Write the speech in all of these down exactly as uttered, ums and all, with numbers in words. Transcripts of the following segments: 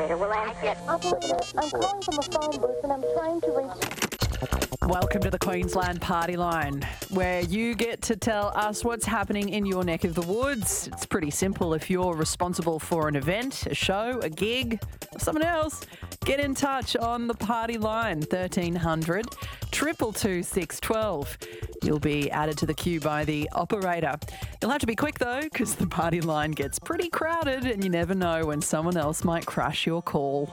operator will answer it. Operator, I'm calling from a phone booth and I'm trying to reach... Welcome to the Queensland Party Line, where you get to tell us what's happening in your neck of the woods. It's pretty simple. If you're responsible for an event, a show, a gig, or someone else, get in touch on the Party Line, thirteen hundred, two two two, six one two. You'll be added to the queue by the operator. You'll have to be quick, though, because the Party Line gets pretty crowded and you never know when someone else might crash your call.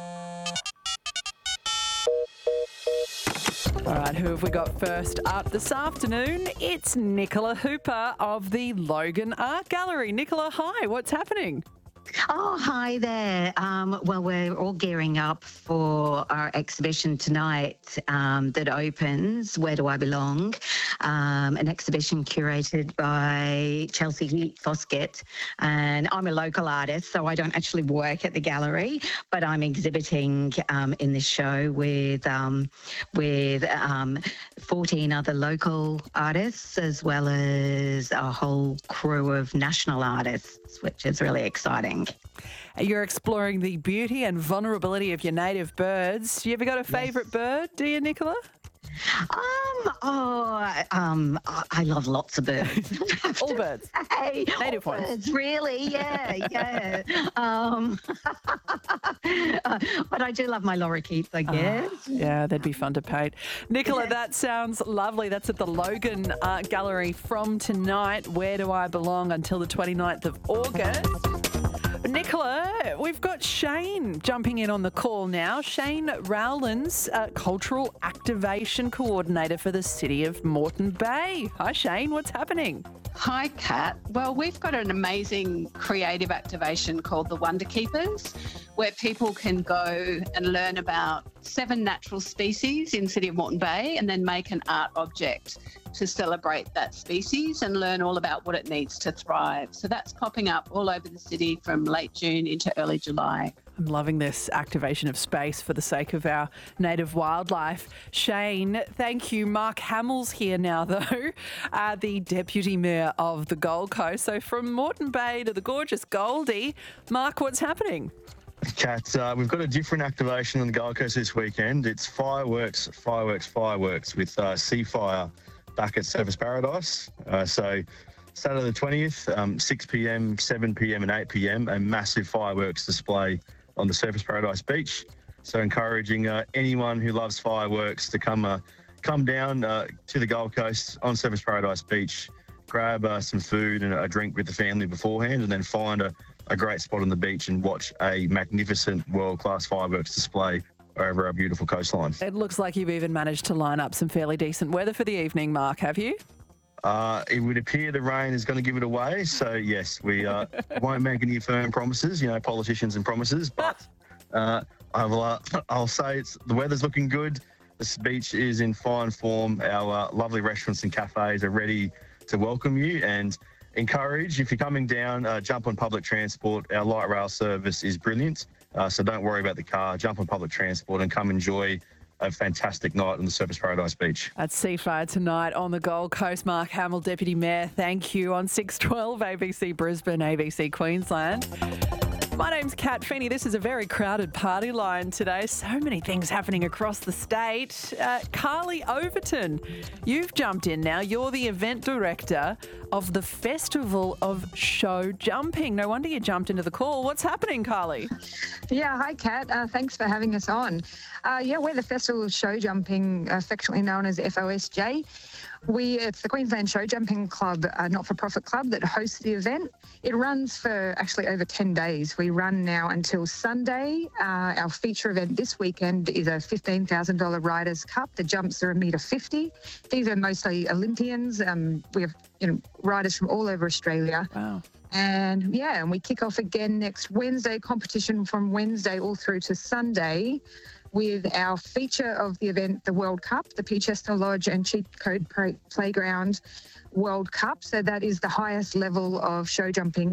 All right, who have we got first up this afternoon? It's Nicola Hooper of the Logan Art Gallery. Nicola, hi, what's happening? Oh, hi there. Um, well, we're all gearing up for our exhibition tonight um, that opens, Where Do I Belong? Um, an exhibition curated by Chelsea Foskett. And I'm a local artist, so I don't actually work at the gallery, but I'm exhibiting um, in this show with, um, with um, fourteen other local artists, as well as a whole crew of national artists, which is really exciting. You're exploring the beauty and vulnerability of your native birds. You ever got a favourite yes. bird, do you, Nicola? Um, oh, um, I love lots of birds. All birds? Hey, native all ones? Birds, really, yeah, yeah. um, uh, but I do love my lorikeets, I guess. Oh, yeah, they'd be fun to paint. Nicola, yeah. That sounds lovely. That's at the Logan Art Gallery from tonight. Where Do I Belong? Until the twenty-ninth of August. Nicola, we've got Shane jumping in on the call now. Shane Rowlands, uh, Cultural Activation Coordinator for the City of Moreton Bay. Hi, Shane. What's happening? Hi, Kat. Well, we've got an amazing creative activation called the Wonder Keepers, where people can go and learn about seven natural species in City of Moreton Bay and then make an art object to celebrate that species and learn all about what it needs to thrive. So that's popping up all over the city from late June into early July. I'm loving this activation of space for the sake of our native wildlife. Shane, thank you. Mark Hamill's here now, though, uh, the Deputy Mayor of the Gold Coast. So from Moreton Bay to the gorgeous Goldie, Mark, what's happening? Kat, uh, we've got a different activation on the Gold Coast this weekend. It's fireworks, fireworks, fireworks with uh, Sea Fire back at Surfers Paradise. Uh, so Saturday the twentieth, um, six p.m, seven p.m and eight p.m, a massive fireworks display on the Surfers Paradise beach. So encouraging uh, anyone who loves fireworks to come uh, come down uh, to the Gold Coast on Surfers Paradise beach, grab uh, some food and a drink with the family beforehand, and then find a, a great spot on the beach and watch a magnificent world-class fireworks display over our beautiful coastline. It looks like you've even managed to line up some fairly decent weather for the evening, Mark, have you? Uh, it would appear the rain is going to give it away. So, yes, we uh, won't make any firm promises, you know, politicians and promises, but uh, I will, uh, I'll say it's, the weather's looking good. This beach is in fine form. Our uh, lovely restaurants and cafes are ready to welcome you and encourage, if you're coming down, uh, jump on public transport. Our light rail service is brilliant. Uh, so don't worry about the car. Jump on public transport and come enjoy a fantastic night on the Surfers Paradise Beach. At Seafire tonight on the Gold Coast. Mark Hamill, Deputy Mayor, thank you. On six twelve A B C Brisbane, A B C Queensland. My name's Kat Feeney. This is a very crowded party line today. So many things happening across the state. Uh, Carly Overton, you've jumped in now. You're the event director of the Festival of Show Jumping. No wonder you jumped into the call. What's happening, Carly? Yeah, hi, Kat. Uh, thanks for having us on. Uh, yeah, we're the Festival of Show Jumping, affectionately known as F O S J. We, it's the Queensland Show Jumping Club, a not-for-profit club that hosts the event. It runs for actually over ten days. We run now until Sunday. Uh, our feature event this weekend is a fifteen thousand dollars Riders' Cup. The jumps are a metre fifty. These are mostly Olympians. Um, we have you know riders from all over Australia. Wow. And, yeah, and we kick off again next Wednesday, competition from Wednesday all through to Sunday, with our feature of the event, the World Cup, the Peachester Lodge and Cheat Code Playground World Cup. So that is the highest level of show jumping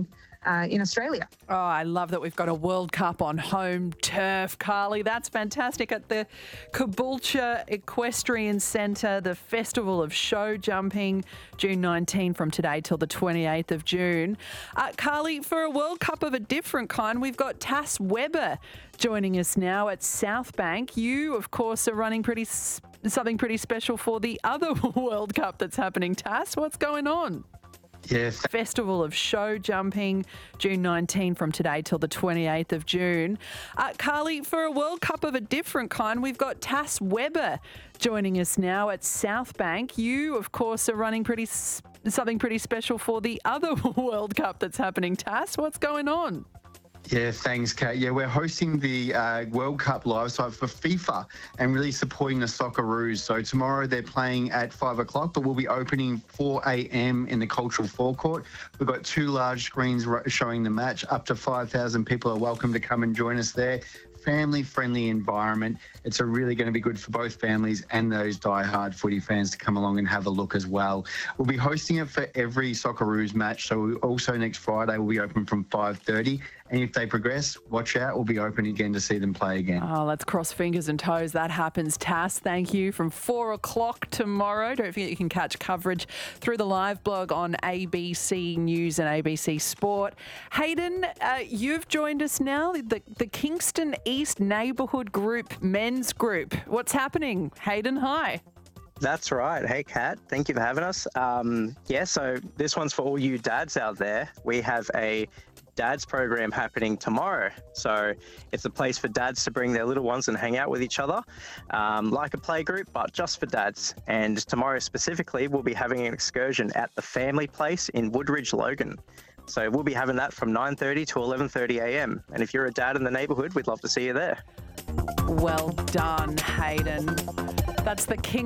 uh, in Australia. Oh, I love that we've got a World Cup on home turf, Carly. That's fantastic. At the Caboolture Equestrian Centre, the Festival of Show Jumping, June nineteenth from today till the twenty-eighth of June. Uh, Carly, for a World Cup of a different kind, we've got Tass Weber joining us now at Southbank. You, of course, are running pretty something pretty special for the other World Cup that's happening. Tass, what's going on? Yes. Festival of Show Jumping, June nineteenth from today till the twenty-eighth of June. Uh, Carly, for a World Cup of a different kind, we've got Tass Weber joining us now at Southbank. You, of course, are running pretty something pretty special for the other World Cup that's happening. Tass, what's going on? Yeah, thanks, Kat. Yeah, we're hosting the uh, World Cup live site for FIFA and really supporting the Socceroos. So tomorrow they're playing at five o'clock, but we'll be opening four a.m. in the Cultural Forecourt. We've got two large screens showing the match. Up to five thousand people are welcome to come and join us there. Family-friendly environment. It's a really going to be good for both families and those die-hard footy fans to come along and have a look as well. We'll be hosting it for every Socceroos match. So also next Friday we'll be open from five thirty. And if they progress, watch out, we'll be open again to see them play again. Oh, let's cross fingers and toes that happens. Tass, thank you. From four o'clock tomorrow. Don't forget you can catch coverage through the live blog on A B C News and A B C Sport. Hayden, uh, you've joined us now, the, the Kingston East Neighbourhood Group men's group. What's happening? Hayden, hi. That's right. Hey, Kat. Thank you for having us. Um, yeah, so this one's for all you dads out there. We have a dads program happening tomorrow. So it's a place for dads to bring their little ones and hang out with each other, um, like a playgroup, but just for dads. And tomorrow specifically, we'll be having an excursion at the Family Place in Woodridge, Logan. So we'll be having that from nine thirty to eleven thirty a.m. And if you're a dad in the neighbourhood, we'd love to see you there. Well done, Hayden. That's the King.